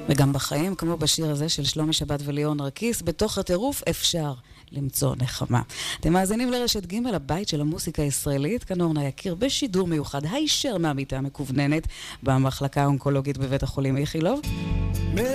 וגם בחיים, כמו בשיר הזה של שלומי שבת וליאון רקיס, בתוך הטירוף אפשר למצוא נחמה. אתם מאזינים לרשת ג', הבית של המוסיקה הישראלית, כאן אורנה יקיר בשידור מיוחד הישר מהמיטה המקווננת במחלקה האונקולוגית בבית החולים איכילוב.